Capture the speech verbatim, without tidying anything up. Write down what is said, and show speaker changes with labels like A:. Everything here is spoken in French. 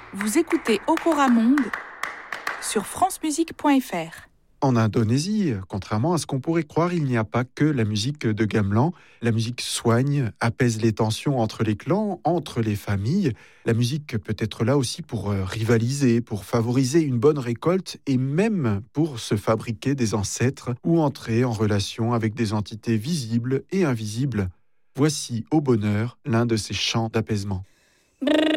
A: Vous écoutez Okora Monde sur francemusique point f r.
B: En Indonésie, contrairement à ce qu'on pourrait croire, il n'y a pas que la musique de gamelan. La musique soigne, apaise les tensions entre les clans, entre les familles. La musique peut être là aussi pour rivaliser, pour favoriser une bonne récolte et même pour se fabriquer des ancêtres ou entrer en relation avec des entités visibles et invisibles. Voici Au Bonheur, l'un de ces chants d'apaisement.